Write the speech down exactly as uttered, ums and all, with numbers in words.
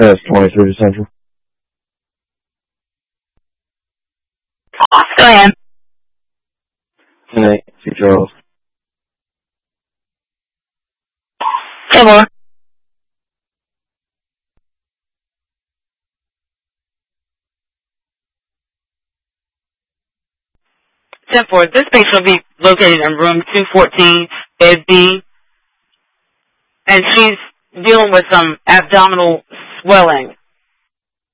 That's twenty-three Central. Go ahead. Hey, see Charles. Hey, boy. ten four. This patient will be located in room two fourteen, bed B, and she's dealing with some abdominal swelling.